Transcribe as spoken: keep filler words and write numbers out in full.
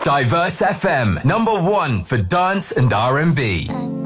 Diverse F M, number one for dance and R and B.